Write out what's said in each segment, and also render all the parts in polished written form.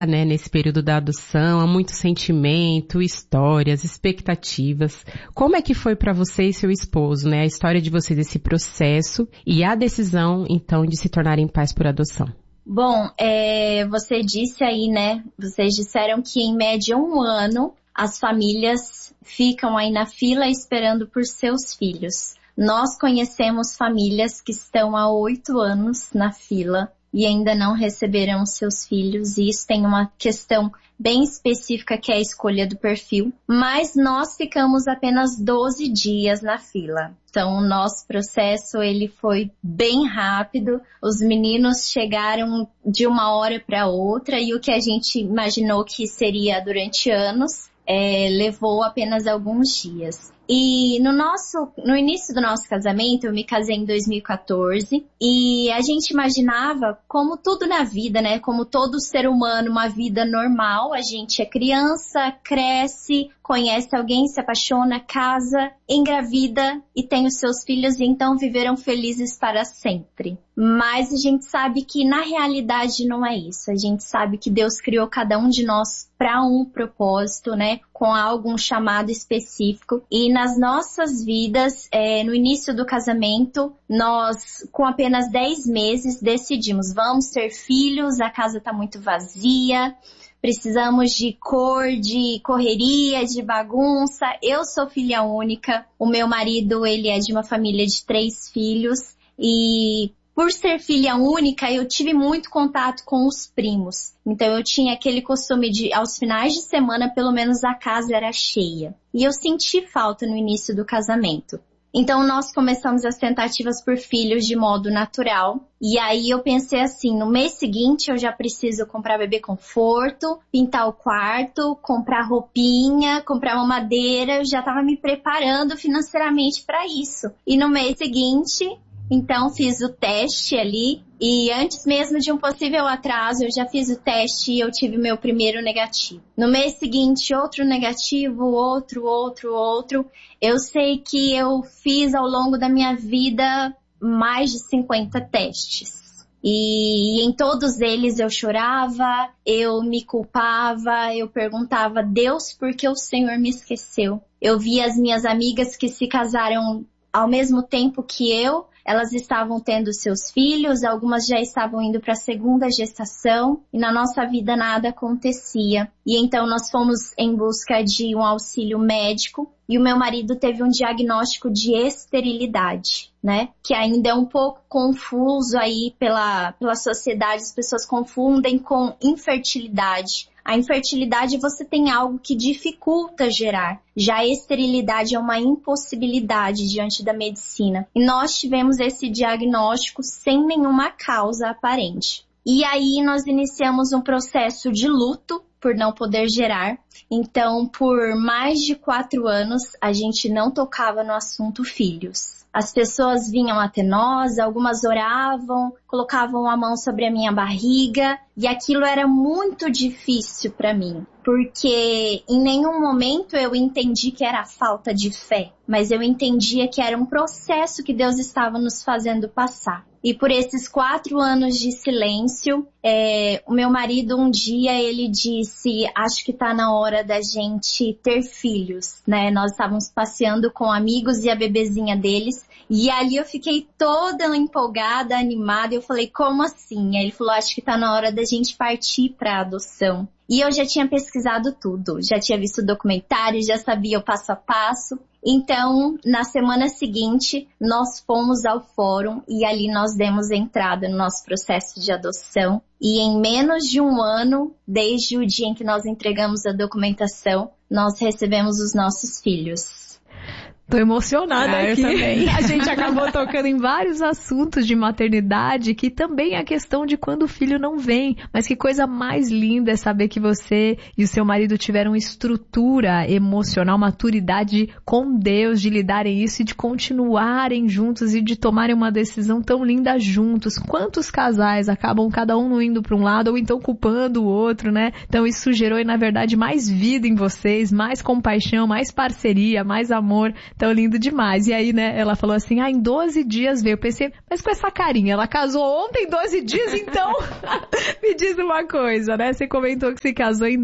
né, nesse período da adoção, há muito sentimento, histórias, expectativas. Como é que foi para você e seu esposo, né, a história de vocês, esse processo e a decisão, então, de se tornarem pais por adoção? Bom, você disse aí, né, vocês disseram que em média 1 ano as famílias ficam aí na fila esperando por seus filhos. Nós conhecemos famílias que estão há 8 anos na fila e ainda não receberam seus filhos, e isso tem uma questão bem específica que é a escolha do perfil, mas nós ficamos apenas 12 dias na fila. Então o nosso processo ele foi bem rápido, os meninos chegaram de uma hora para outra e o que a gente imaginou que seria durante anos, levou apenas alguns dias. E no início do nosso casamento, eu me casei em 2014 e a gente imaginava, como tudo na vida, né? Como todo ser humano, uma vida normal. A gente é criança, cresce, conhece alguém, se apaixona, casa, engravida e tem os seus filhos e então viveram felizes para sempre. Mas a gente sabe que na realidade não é isso. A gente sabe que Deus criou cada um de nós para um propósito, né? Com algum chamado específico. E nas nossas vidas, no início do casamento, nós, com apenas 10 meses, decidimos, vamos ter filhos, a casa está muito vazia, precisamos de de correria, de bagunça. Eu sou filha única, o meu marido, ele é de uma família de 3 filhos e por ser filha única, eu tive muito contato com os primos. Então eu tinha aquele costume de, aos finais de semana, pelo menos a casa era cheia. E eu senti falta no início do casamento. Então nós começamos as tentativas por filhos de modo natural. E aí eu pensei assim, no mês seguinte eu já preciso comprar bebê conforto, pintar o quarto, comprar roupinha, comprar mamadeira. Eu já estava me preparando financeiramente para isso. E no mês seguinte, então fiz o teste ali. E antes mesmo de um possível atraso, eu já fiz o teste e eu tive meu primeiro negativo. No mês seguinte, outro negativo, outro. Eu sei que eu fiz ao longo da minha vida mais de 50 testes. E em todos eles eu chorava, eu me culpava, eu perguntava, Deus, por que o Senhor me esqueceu? Eu vi as minhas amigas que se casaram ao mesmo tempo que eu. Elas estavam tendo seus filhos, algumas já estavam indo para a 2ª gestação e na nossa vida nada acontecia. E então nós fomos em busca de um auxílio médico e o meu marido teve um diagnóstico de esterilidade, né? Que ainda é um pouco confuso aí pela sociedade, as pessoas confundem com infertilidade. A infertilidade, você tem algo que dificulta gerar. Já a esterilidade é uma impossibilidade diante da medicina. E nós tivemos esse diagnóstico sem nenhuma causa aparente. E aí nós iniciamos um processo de luto por não poder gerar. Então, por mais de 4 anos, a gente não tocava no assunto filhos. As pessoas vinham até nós, algumas oravam, colocavam a mão sobre a minha barriga e aquilo era muito difícil para mim, porque em nenhum momento eu entendi que era falta de fé, mas eu entendia que era um processo que Deus estava nos fazendo passar. E por esses 4 anos de silêncio, o meu marido um dia ele disse, acho que tá na hora da gente ter filhos, né? Nós estávamos passeando com amigos e a bebezinha deles. E ali eu fiquei toda empolgada, animada. Eu falei, como assim? Aí ele falou, acho que tá na hora da gente partir pra adoção. E eu já tinha pesquisado tudo, já tinha visto documentário, já sabia o passo a passo. Então, na semana seguinte, nós fomos ao fórum e ali nós demos entrada no nosso processo de adoção. E em menos de 1 ano, desde o dia em que nós entregamos a documentação, nós recebemos os nossos filhos. Tô emocionada aqui. Eu também. A gente acabou tocando em vários assuntos de maternidade, que também é a questão de quando o filho não vem. Mas que coisa mais linda é saber que você e o seu marido tiveram estrutura emocional, maturidade com Deus de lidarem isso e de continuarem juntos e de tomarem uma decisão tão linda juntos. Quantos casais acabam cada um indo para um lado ou então culpando o outro, né? Então isso gerou, na verdade, mais vida em vocês, mais compaixão, mais parceria, mais amor. Então, lindo demais. E aí, né, ela falou assim, em 12 dias veio. Eu pensei, mas com essa carinha, ela casou ontem, 12 dias, então? Me diz uma coisa, né? Você comentou que se casou em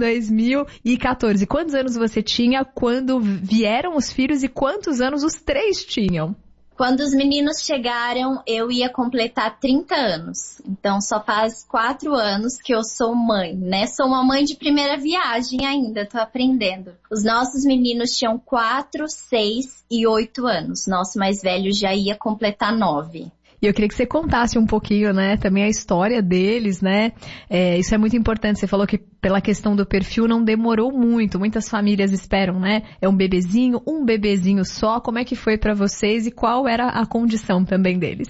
2014. Quantos anos você tinha quando vieram os filhos e quantos anos os 3 tinham? Quando os meninos chegaram, eu ia completar 30 anos. Então, só faz 4 anos que eu sou mãe, né? Sou uma mãe de primeira viagem ainda, tô aprendendo. Os nossos meninos tinham 4, 6 e 8 anos. Nosso mais velho já ia completar 9. E eu queria que você contasse um pouquinho, né, também a história deles, né? Isso é muito importante. Você falou que pela questão do perfil não demorou muito. Muitas famílias esperam, né? É um bebezinho só. Como é que foi pra vocês e qual era a condição também deles?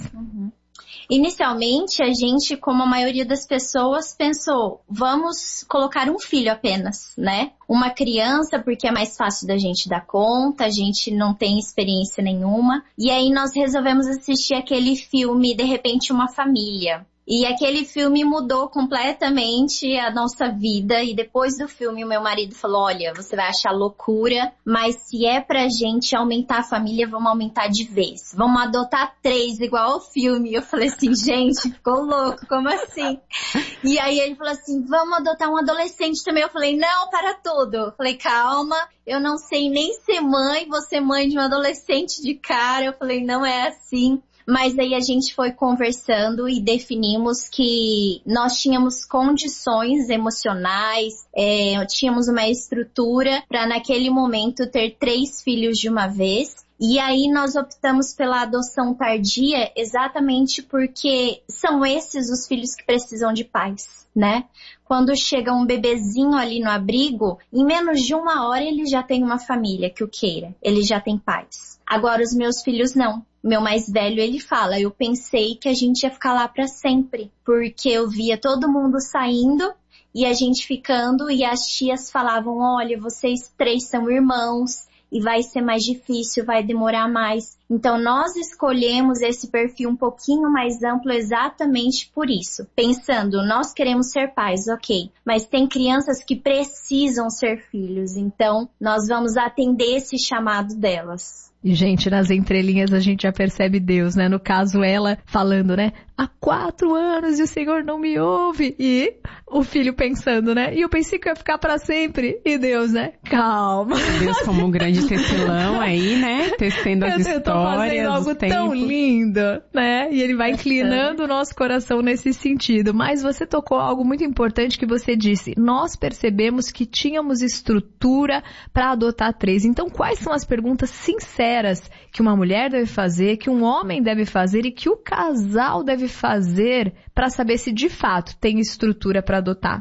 Inicialmente, a gente, como a maioria das pessoas, pensou, vamos colocar um filho apenas, né? Uma criança, porque é mais fácil da gente dar conta, a gente não tem experiência nenhuma. E aí nós resolvemos assistir aquele filme, De Repente Uma Família. E aquele filme mudou completamente a nossa vida. E depois do filme, o meu marido falou, olha, você vai achar loucura, mas se é pra gente aumentar a família, vamos aumentar de vez. Vamos adotar 3, igual ao filme. Eu falei assim, gente, ficou louco, como assim? E aí ele falou assim, vamos adotar um adolescente também. Eu falei, não, para tudo. Eu falei, calma, eu não sei nem ser mãe, vou ser mãe de um adolescente de cara. Eu falei, não é assim. Mas aí a gente foi conversando e definimos que nós tínhamos condições emocionais, tínhamos uma estrutura para naquele momento ter 3 filhos de uma vez. E aí nós optamos pela adoção tardia exatamente porque são esses os filhos que precisam de pais, né? Quando chega um bebezinho ali no abrigo, em menos de 1 hora ele já tem uma família que o queira, ele já tem pais. Agora os meus filhos não. Meu mais velho, ele fala, eu pensei que a gente ia ficar lá pra sempre, porque eu via todo mundo saindo e a gente ficando e as tias falavam, olha, vocês 3 são irmãos e vai ser mais difícil, vai demorar mais. Então nós escolhemos esse perfil um pouquinho mais amplo exatamente por isso. Pensando, nós queremos ser pais, ok, mas tem crianças que precisam ser filhos, então nós vamos atender esse chamado delas. E, gente, nas entrelinhas a gente já percebe Deus, né? No caso, ela falando, né? Há 4 anos e o Senhor não me ouve. E o filho pensando, né? E eu pensei que eu ia ficar pra sempre. E Deus, né? Calma. Deus como um grande tecelão aí, né? Tecendo as histórias. Eu tô fazendo algo tão lindo, né? E ele vai inclinando o nosso coração nesse sentido. Mas você tocou algo muito importante que você disse. Nós percebemos que tínhamos estrutura para adotar 3. Então, quais são as perguntas sinceras que uma mulher deve fazer, que um homem deve fazer e que o casal deve fazer para saber se de fato tem estrutura para adotar?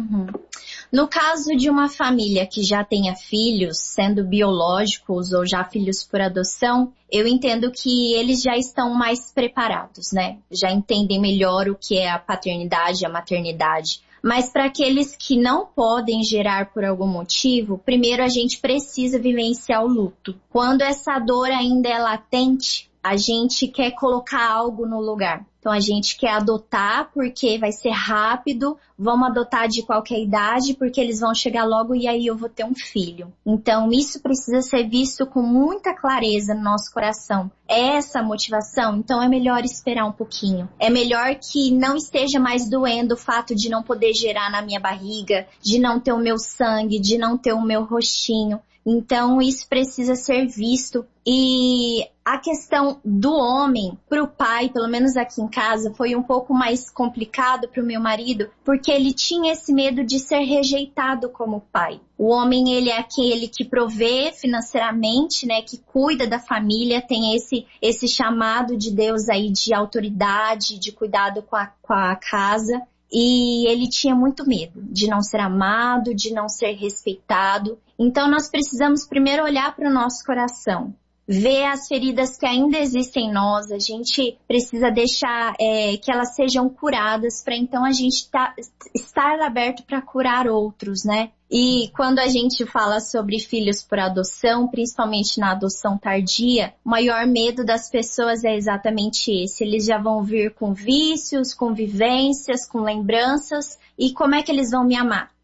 No caso de uma família que já tenha filhos, sendo biológicos ou já filhos por adoção, eu entendo que eles já estão mais preparados, né? Já entendem melhor o que é a paternidade e a maternidade. Mas para aqueles que não podem gerar por algum motivo, primeiro a gente precisa vivenciar o luto. Quando essa dor ainda é latente, a gente quer colocar algo no lugar. Então a gente quer adotar porque vai ser rápido, vamos adotar de qualquer idade porque eles vão chegar logo e aí eu vou ter um filho. Então isso precisa ser visto com muita clareza no nosso coração. É essa a motivação? Então é melhor esperar um pouquinho. É melhor que não esteja mais doendo o fato de não poder gerar na minha barriga, de não ter o meu sangue, de não ter o meu rostinho. Então isso precisa ser visto. E a questão do homem pro pai, pelo menos aqui em casa, foi um pouco mais complicado pro meu marido, porque ele tinha esse medo de ser rejeitado como pai. O homem, ele é aquele que provê financeiramente, né, que cuida da família, tem esse chamado de Deus aí de autoridade, de cuidado com a casa. E ele tinha muito medo de não ser amado, de não ser respeitado. Então nós precisamos primeiro olhar para o nosso coração, ver as feridas que ainda existem em nós. A gente precisa deixar que elas sejam curadas para então a gente estar aberto para curar outros, né? E quando a gente fala sobre filhos por adoção, principalmente na adoção tardia, o maior medo das pessoas é exatamente esse. Eles já vão vir com vícios, com vivências, com lembranças. E como é que eles vão me amar?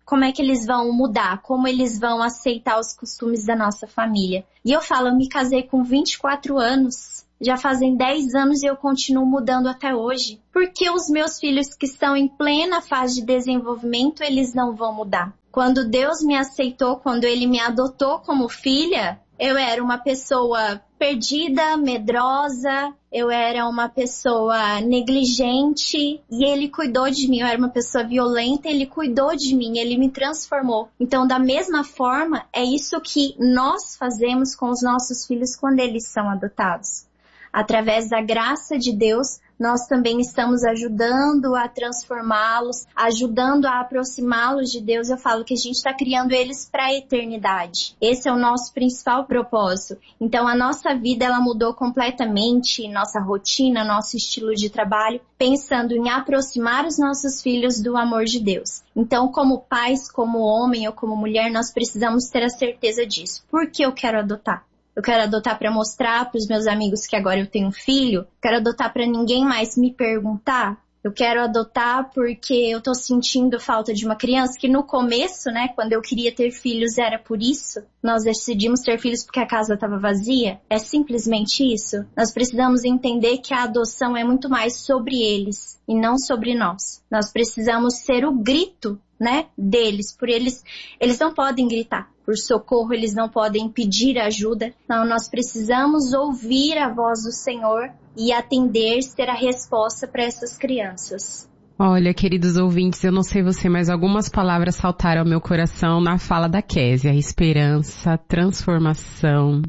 como é que eles vão mudar, como eles vão aceitar os costumes da nossa família. E eu falo, eu me casei com 24 anos, já fazem 10 anos e eu continuo mudando até hoje. Porque os meus filhos que estão em plena fase de desenvolvimento, eles não vão mudar. Quando Deus me aceitou, quando Ele me adotou como filha, eu era uma pessoa perdida, medrosa, eu era uma pessoa negligente e Ele cuidou de mim. Eu era uma pessoa violenta, Ele cuidou de mim, Ele me transformou. Então, da mesma forma, é isso que nós fazemos com os nossos filhos quando eles são adotados. Através da graça de Deus, nós também estamos ajudando a transformá-los, ajudando a aproximá-los de Deus. Eu falo que a gente está criando eles para a eternidade. Esse é o nosso principal propósito. Então, a nossa vida ela mudou completamente, nossa rotina, nosso estilo de trabalho, pensando em aproximar os nossos filhos do amor de Deus. Então, como pais, como homem ou como mulher, nós precisamos ter a certeza disso. Por que eu quero adotar? Eu quero adotar para mostrar para os meus amigos que agora eu tenho um filho. Quero adotar para ninguém mais me perguntar. Eu quero adotar porque eu tô sentindo falta de uma criança, que no começo, né, quando eu queria ter filhos era por isso. Nós decidimos ter filhos porque a casa estava vazia. É simplesmente isso. Nós precisamos entender que a adoção é muito mais sobre eles e não sobre nós. Nós precisamos ser o grito, né, deles. Por eles não podem gritar por socorro, eles não podem pedir ajuda. Então, nós precisamos ouvir a voz do Senhor e atender, ser a resposta para essas crianças. Olha, queridos ouvintes, eu não sei você, mas algumas palavras saltaram ao meu coração na fala da Kézia. Esperança, transformação,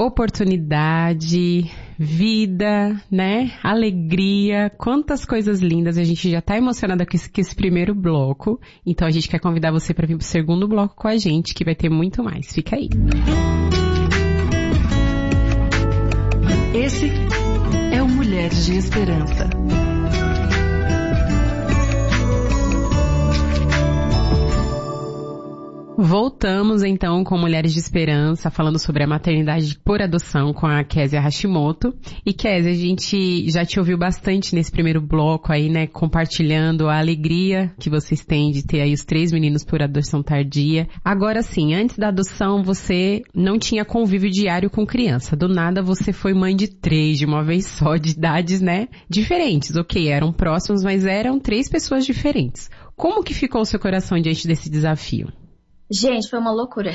oportunidade, vida, né? Alegria, quantas coisas lindas. A gente já tá emocionada com esse primeiro bloco. Então a gente quer convidar você para vir pro segundo bloco com a gente, que vai ter muito mais. Fica aí. Esse é o Mulheres de Esperança. Voltamos então com Mulheres de Esperança, falando sobre a maternidade por adoção com a Kézia Hashimoto. E Kézia, a gente já te ouviu bastante nesse primeiro bloco aí, né, compartilhando a alegria que vocês têm de ter aí os 3 meninos por adoção tardia. Agora sim, antes da adoção você não tinha convívio diário com criança. Do nada você foi mãe de 3 de uma vez só, de idades, né, diferentes. Ok, eram próximos, mas eram 3 pessoas diferentes. Como que ficou o seu coração diante desse desafio? Gente, foi uma loucura.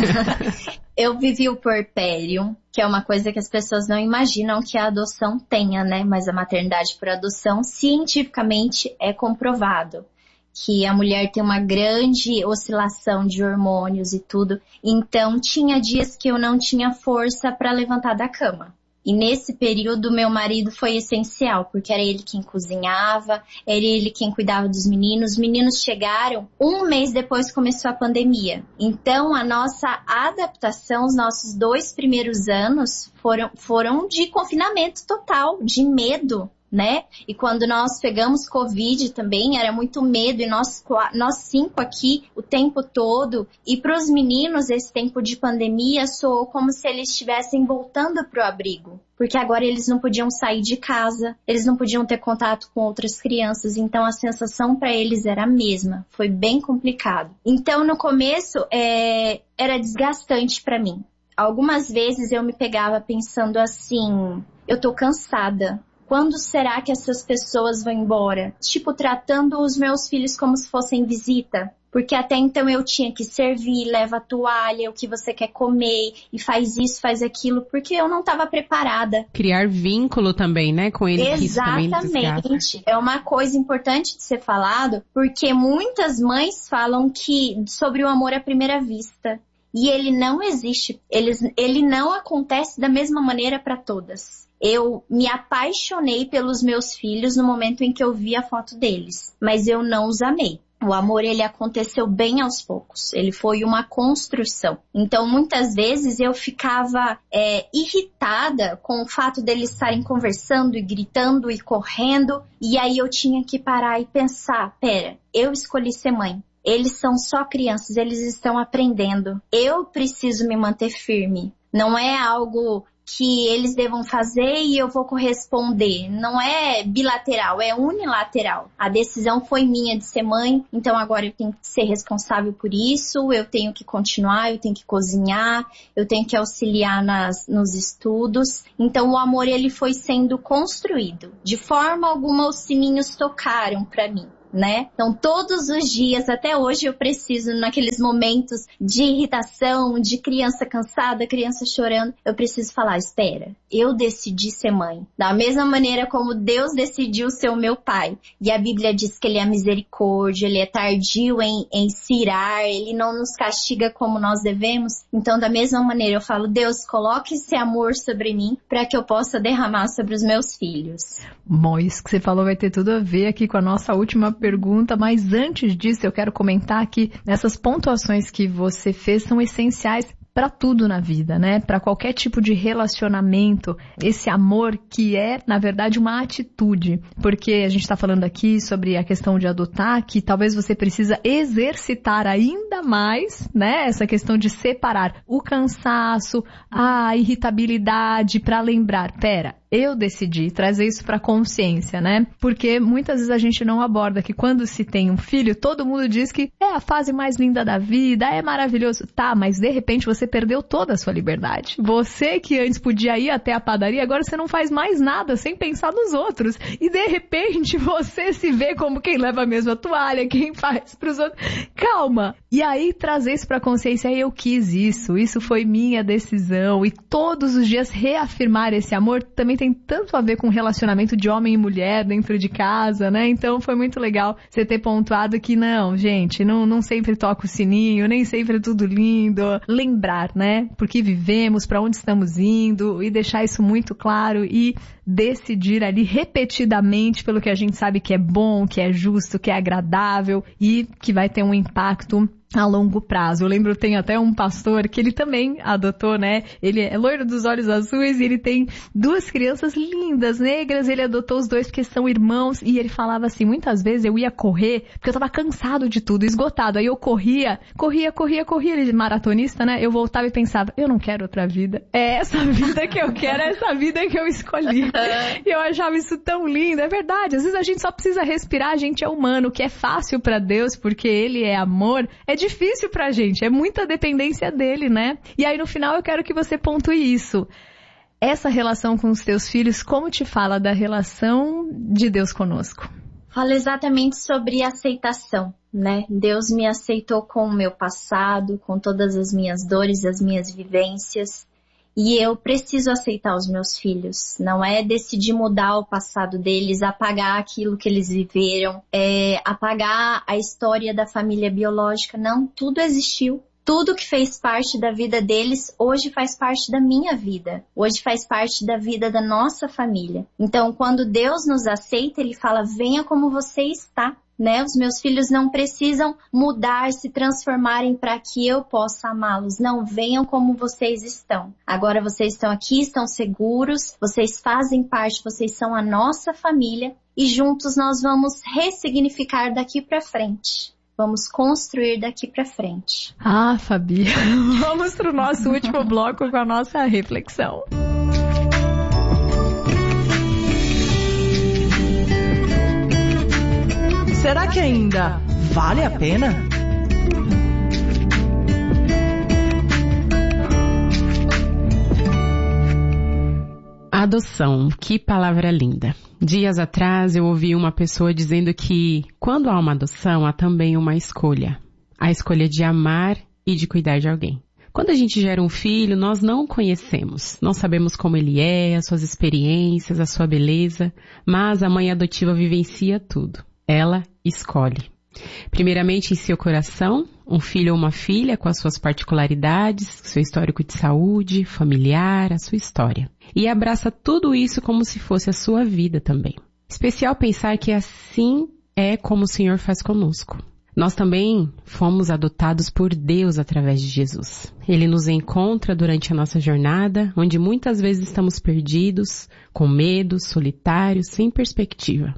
Eu vivi o puerpério, que é uma coisa que as pessoas não imaginam que a adoção tenha, né? Mas a maternidade por adoção, cientificamente, é comprovado que a mulher tem uma grande oscilação de hormônios e tudo. Então, tinha dias que eu não tinha força para levantar da cama. E nesse período, meu marido foi essencial, porque era ele quem cozinhava, era ele quem cuidava dos meninos. Os meninos chegaram 1 mês depois que começou a pandemia. Então, a nossa adaptação, os nossos 2 primeiros anos foram de confinamento total, de medo, né? E quando nós pegamos Covid também, era muito medo, e nós 5 aqui o tempo todo. E para os meninos, esse tempo de pandemia soou como se eles estivessem voltando para o abrigo. Porque agora eles não podiam sair de casa, eles não podiam ter contato com outras crianças, então a sensação para eles era a mesma. Foi bem complicado. Então, no começo, era desgastante para mim. Algumas vezes eu me pegava pensando assim, eu tô cansada. Quando será que essas pessoas vão embora? Tipo, tratando os meus filhos como se fossem visita. Porque até então eu tinha que servir, leva a toalha, o que você quer comer, e faz isso, faz aquilo, porque eu não estava preparada. Criar vínculo também, né, com eles. Exatamente. É uma coisa importante de ser falado, porque muitas mães falam que sobre o amor à primeira vista. E ele não existe. Ele não acontece da mesma maneira para todas. Eu me apaixonei pelos meus filhos no momento em que eu vi a foto deles, mas eu não os amei. O amor, ele aconteceu bem aos poucos. Ele foi uma construção. Então, muitas vezes eu ficava irritada com o fato deles estarem conversando e gritando e correndo. E aí eu tinha que parar e pensar, pera, eu escolhi ser mãe. Eles são só crianças, eles estão aprendendo. Eu preciso me manter firme. Não é algo que eles devam fazer e eu vou corresponder. Não é bilateral, é unilateral. A decisão foi minha de ser mãe, então agora eu tenho que ser responsável por isso, eu tenho que continuar, eu tenho que cozinhar, eu tenho que auxiliar nos estudos. Então o amor, ele foi sendo construído. De forma alguma os sininhos tocaram para mim, né? Então todos os dias, até hoje, eu preciso, naqueles momentos de irritação, de criança cansada, criança chorando, eu preciso falar, espera, eu decidi ser mãe. Da mesma maneira como Deus decidiu ser o meu pai. E a Bíblia diz que ele é misericórdia, ele é tardio em se irar, ele não nos castiga como nós devemos. Então da mesma maneira eu falo, Deus, coloque esse amor sobre mim para que eu possa derramar sobre os meus filhos. Bom, isso que você falou vai ter tudo a ver aqui com a nossa última pergunta, mas antes disso eu quero comentar que essas pontuações que você fez são essenciais para tudo na vida, né? Para qualquer tipo de relacionamento, esse amor que é, na verdade, uma atitude. Porque a gente está falando aqui sobre a questão de adotar, que talvez você precisa exercitar ainda mais, né? Essa questão de separar o cansaço, a irritabilidade, para lembrar, pera, eu decidi trazer isso para a consciência, né? Porque muitas vezes a gente não aborda que quando se tem um filho, todo mundo diz que é a fase mais linda da vida, é maravilhoso. Tá, mas de repente você perdeu toda a sua liberdade. Você que antes podia ir até a padaria, agora você não faz mais nada sem pensar nos outros. E de repente você se vê como quem leva a mesma toalha, quem faz pros outros. Calma! E aí trazer isso para a consciência, eu quis isso foi minha decisão. E todos os dias reafirmar esse amor também tem tanto a ver com relacionamento de homem e mulher dentro de casa, né? Então foi muito legal você ter pontuado que não, gente, não sempre toca o sininho, nem sempre é tudo lindo. Lembrar, né? Por que vivemos, para onde estamos indo e deixar isso muito claro e decidir ali repetidamente pelo que a gente sabe que é bom, que é justo, que é agradável e que vai ter um impacto a longo prazo. Eu lembro, tem até um pastor que ele também adotou, né? Ele é loiro dos olhos azuis e ele tem 2 crianças lindas, negras. Ele adotou os 2 porque são irmãos e ele falava assim, muitas vezes eu ia correr porque eu tava cansado de tudo, esgotado. Aí eu corria. Ele é maratonista, né? Eu voltava e pensava, eu não quero outra vida. É essa vida que eu quero, é essa vida que eu escolhi. E eu achava isso tão lindo. É verdade, às vezes a gente só precisa respirar, a gente é humano, o que é fácil pra Deus porque Ele é amor, é difícil pra gente, é muita dependência dele, né? E aí no final eu quero que você pontue isso. Essa relação com os teus filhos, como te fala da relação de Deus conosco? Fala exatamente sobre aceitação, né? Deus me aceitou com o meu passado, com todas as minhas dores, as minhas vivências. E eu preciso aceitar os meus filhos. Não é decidir mudar o passado deles, apagar aquilo que eles viveram, apagar a história da família biológica. Não, tudo existiu. Tudo que fez parte da vida deles, hoje faz parte da minha vida. Hoje faz parte da vida da nossa família. Então, quando Deus nos aceita, Ele fala, venha como você está. Né? Os meus filhos não precisam mudar, se transformarem para que eu possa amá-los. Não, venham como vocês estão. Agora vocês estão aqui, estão seguros, vocês fazem parte, vocês são a nossa família e juntos nós vamos ressignificar daqui para frente. Vamos construir daqui para frente. Ah, Fabi, vamos para o nosso último bloco com a nossa reflexão. Será que ainda vale a pena? Adoção, que palavra linda. Dias atrás eu ouvi uma pessoa dizendo que quando há uma adoção há também uma escolha. A escolha de amar e de cuidar de alguém. Quando a gente gera um filho, nós não o conhecemos. Não sabemos como ele é, as suas experiências, a sua beleza, mas a mãe adotiva vivencia tudo. Ela escolhe. Primeiramente em seu coração, um filho ou uma filha com as suas particularidades, seu histórico de saúde, familiar, a sua história. E abraça tudo isso como se fosse a sua vida também. Especial pensar que assim é como o Senhor faz conosco. Nós também fomos adotados por Deus através de Jesus. Ele nos encontra durante a nossa jornada, onde muitas vezes estamos perdidos, com medo, solitários, sem perspectiva.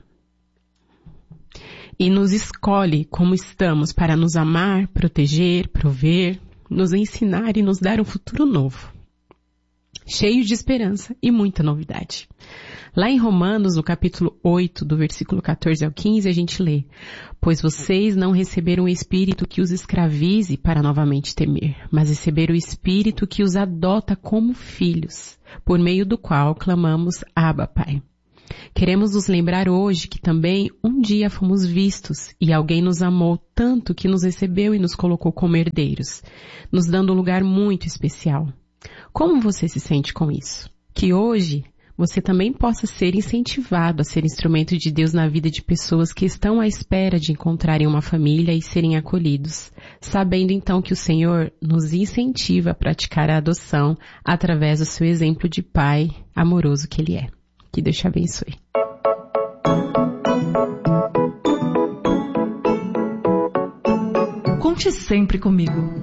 E nos escolhe como estamos para nos amar, proteger, prover, nos ensinar e nos dar um futuro novo. cheio de esperança e muita novidade. Lá em Romanos, no capítulo 8, do versículo 14 ao 15, a gente lê: pois vocês não receberam o Espírito que os escravize para novamente temer, mas receberam o Espírito que os adota como filhos, por meio do qual clamamos, Abba, Pai. Queremos nos lembrar hoje que também um dia fomos vistos e alguém nos amou tanto que nos recebeu e nos colocou como herdeiros, nos dando um lugar muito especial. Como você se sente com isso? Que hoje você também possa ser incentivado a ser instrumento de Deus na vida de pessoas que estão à espera de encontrarem uma família e serem acolhidos, sabendo então que o Senhor nos incentiva a praticar a adoção através do seu exemplo de pai amoroso que Ele é. Que Deus te abençoe. Conte sempre comigo.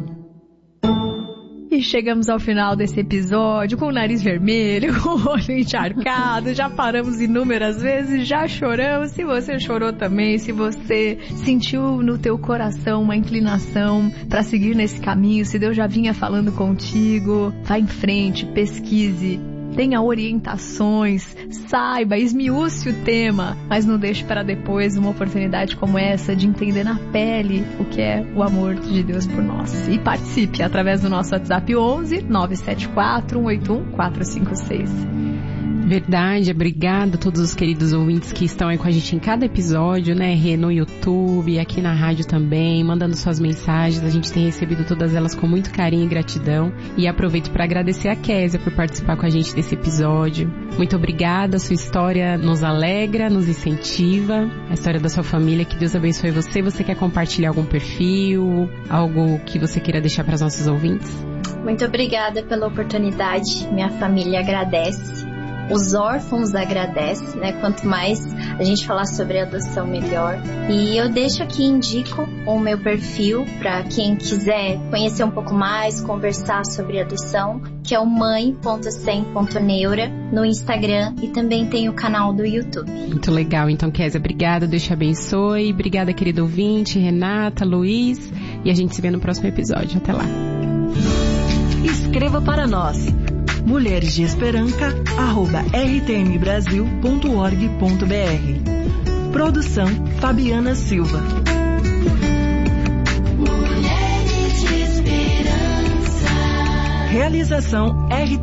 E chegamos ao final desse episódio com o nariz vermelho, com o olho encharcado, já paramos inúmeras vezes, já choramos. Se você chorou também, se você sentiu no teu coração uma inclinação para seguir nesse caminho, se Deus já vinha falando contigo, vá em frente, pesquise. Tenha orientações, saiba, esmiúce o tema, mas não deixe para depois uma oportunidade como essa de entender na pele o que é o amor de Deus por nós. E participe através do nosso WhatsApp 11 974 181 456. Verdade, obrigada a todos os queridos ouvintes que estão aí com a gente em cada episódio, né, Rê, no YouTube, aqui na rádio também, mandando suas mensagens, a gente tem recebido todas elas com muito carinho e gratidão, e aproveito para agradecer a Kézia por participar com a gente desse episódio. Muito obrigada, sua história nos alegra, nos incentiva, a história da sua família, que Deus abençoe você. Você quer compartilhar algum perfil, algo que você queira deixar para os nossos ouvintes? Muito obrigada pela oportunidade, minha família agradece. Os órfãos agradecem, né? Quanto mais a gente falar sobre adoção, melhor. E eu deixo aqui, indico o meu perfil para quem quiser conhecer um pouco mais, conversar sobre adoção, que é o mãe.sem.neura no Instagram, e também tem o canal do YouTube. Muito legal. Então, Kézia, obrigada, Deus te abençoe. Obrigada, querido ouvinte, Renata, Luiz, e a gente se vê no próximo episódio. Até lá. Escreva para nós. mulheresdeesperanca@rtmbrasil.org.br. Produção Fabiana Silva. Mulheres de Esperança. Realização